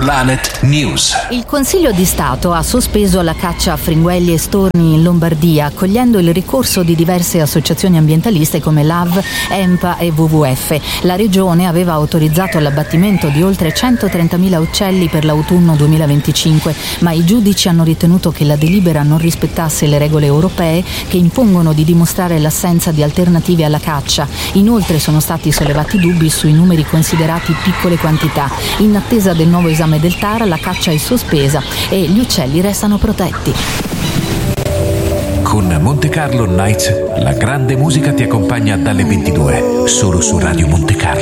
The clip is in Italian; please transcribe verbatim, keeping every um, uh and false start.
Planet News. Il Consiglio di Stato ha sospeso la caccia a fringuelli e storni in Lombardia, accogliendo il ricorso di diverse associazioni ambientaliste come l'A V, EMPA e W W F. La Regione aveva autorizzato l'abbattimento di oltre centotrentamila uccelli per l'autunno duemilaventicinque, ma i giudici hanno ritenuto che la delibera non rispettasse le regole europee che impongono di dimostrare l'assenza di alternative alla caccia. Inoltre sono stati sollevati dubbi sui numeri considerati piccole quantità. In attesa del nuovo esame del T A R, la caccia è sospesa e gli uccelli restano protetti. Con Monte Carlo Nights, la grande musica ti accompagna dalle ventidue, solo su Radio Monte Carlo.